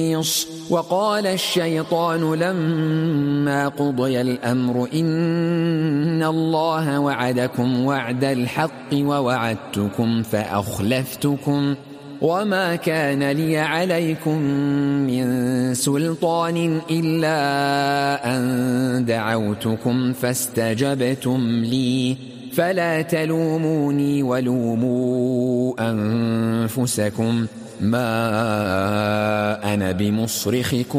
وقال الشيطان لما قضي الأمر إن الله وعدكم وعد الحق ووعدتكم فأخلفتكم وما كان لي عليكم من سلطان إلا أن دعوتكم فاستجبتم لي فلا تلوموني ولوموا أنفسكم ما أنا بمصرخكم